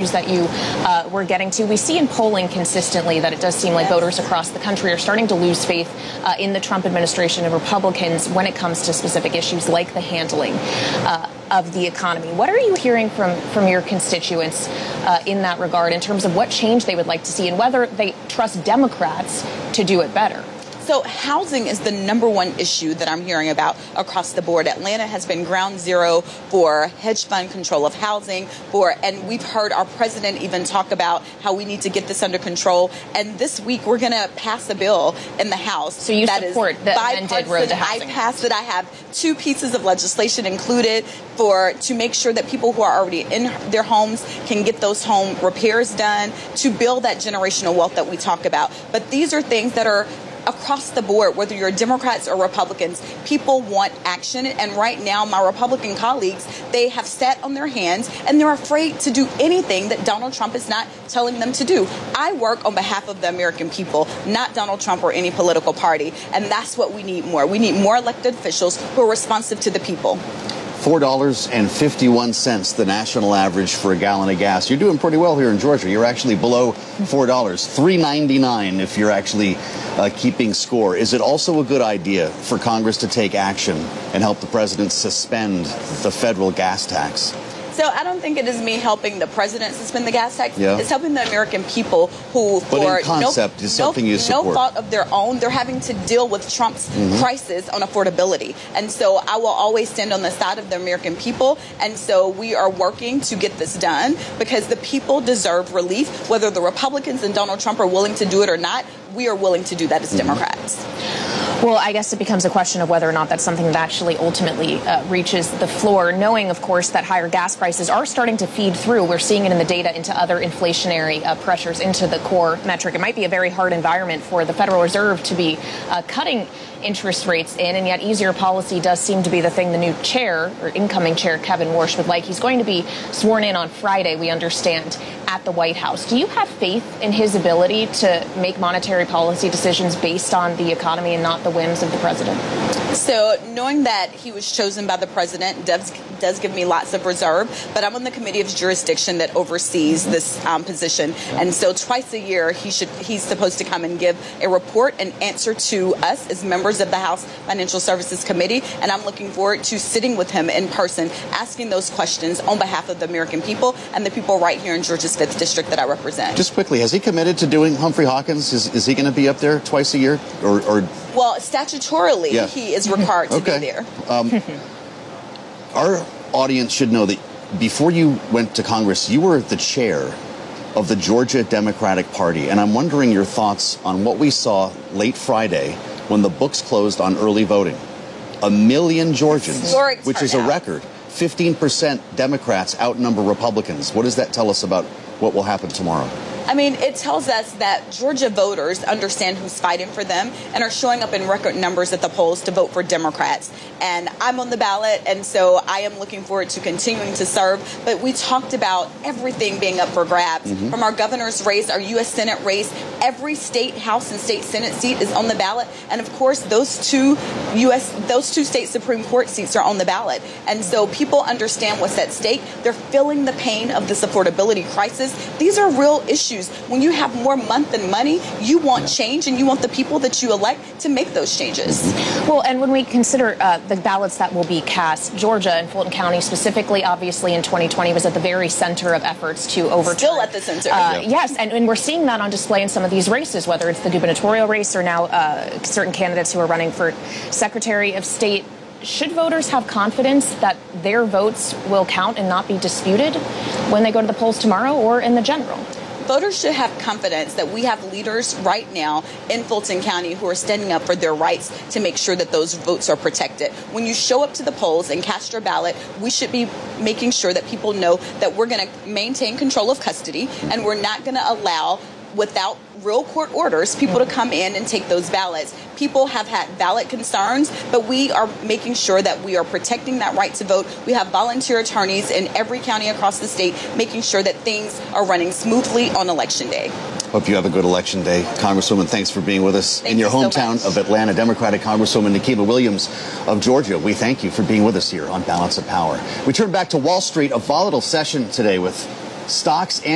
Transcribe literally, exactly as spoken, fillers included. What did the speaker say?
issues that you uh, were getting to. We see in polling consistently that it does seem like voters across the country are starting to lose faith uh, in the Trump administration and Republicans when it comes to specific issues like the handling uh, of the economy. What are you hearing from, from your constituents uh, in that regard in terms of what change they would like to see and whether they trust Democrats to do it better? So housing is the number one issue that I'm hearing about across the board. Atlanta has been ground zero for hedge fund control of housing, for, and we've heard our president even talk about how we need to get this under control. And this week we're going to pass a bill in the House. So you that support is the amended road to housing? I passed it. I have two pieces of legislation included for to make sure that people who are already in their homes can get those home repairs done, to build that generational wealth that we talk about. But these are things that are across the board, whether you're Democrats or Republicans. People want action. And right now, my Republican colleagues, they have sat on their hands and they're afraid to do anything that Donald Trump is not telling them to do. I work on behalf of the American people, not Donald Trump or any political party. And that's what we need more. We need more elected officials who are responsive to the people. four dollars and fifty-one cents, the national average for a gallon of gas. You're doing pretty well here in Georgia. You're actually below four dollars, three ninety-nine if you're actually uh, keeping score. Is it also a good idea for Congress to take action and help the president suspend the federal gas tax? So I don't think it is me helping the president suspend the gas tax. Yeah. It's helping the American people who, but for in concept, no, is something no, you support. no fault of their own, they're having to deal with Trump's mm-hmm. crisis on affordability. And so I will always stand on the side of the American people. And so we are working to get this done because the people deserve relief, whether the Republicans and Donald Trump are willing to do it or not. We are willing to do that as mm-hmm. Democrats. Well, I guess it becomes a question of whether or not that's something that actually ultimately uh, reaches the floor, knowing, of course, that higher gas prices are starting to feed through. We're seeing it in the data into other inflationary uh, pressures into the core metric. It might be a very hard environment for the Federal Reserve to be uh, cutting interest rates in, and yet easier policy does seem to be the thing the new chair, or incoming chair, Kevin Warsh, would like. He's going to be sworn in on Friday, we understand, at the White House. Do you have faith in his ability to make monetary policy decisions based on the economy and not the whims of the president? So knowing that he was chosen by the president does, does give me lots of reserve, but I'm on the committee of jurisdiction that oversees this um, position. And so twice a year, he should he's supposed to come and give a report and answer to us as members of the House Financial Services Committee. And I'm looking forward to sitting with him in person, asking those questions on behalf of the American people and the people right here in Georgia's fifth District that I represent. Just quickly, has he committed to doing Humphrey Hawkins? Is, is he going to be up there twice a year? Or, or Well, statutorily, yeah. he is required to okay. be there. Um, our audience should know that before you went to Congress, you were the chair of the Georgia Democratic Party. And I'm wondering your thoughts on what we saw late Friday when the books closed on early voting. A million Georgians, Historic which is a turnout. record. fifteen percent Democrats outnumber Republicans. What does that tell us about what will happen tomorrow? I mean, it tells us that Georgia voters understand who's fighting for them and are showing up in record numbers at the polls to vote for Democrats. And I'm on the ballot, and so I am looking forward to continuing to serve. But we talked about everything being up for grabs, mm-hmm. from our governor's race, our U S Senate race. Every state House and state Senate seat is on the ballot. And of course, those two U S those two state Supreme Court seats are on the ballot. And so people understand what's at stake. They're feeling the pain of this affordability crisis. These are real issues. When you have more month than money, you want change, and you want the people that you elect to make those changes. Well, and when we consider uh, the ballots that will be cast, Georgia and Fulton County specifically, obviously in twenty twenty, was at the very center of efforts to overturn. Still at the center. Uh, yeah. Yes, and, and we're seeing that on display in some of these races, whether it's the gubernatorial race or now uh, certain candidates who are running for Secretary of State. Should voters have confidence that their votes will count and not be disputed when they go to the polls tomorrow or in the general? Voters should have confidence that we have leaders right now in Fulton County who are standing up for their rights to make sure that those votes are protected. When you show up to the polls and cast your ballot, we should be making sure that people know that we're going to maintain control of custody, and we're not going to allow, without real court orders, people to come in and take those ballots. People have had valid concerns, but we are making sure that we are protecting that right to vote. We have volunteer attorneys in every county across the state making sure that things are running smoothly on Election Day. Hope you have a good Election Day. Congresswoman, thanks for being with us. Thank in your you so hometown much. of Atlanta, Democratic Congresswoman Nikema Williams of Georgia, we thank you for being with us here on Balance of Power. We turn back to Wall Street, a volatile session today with stocks and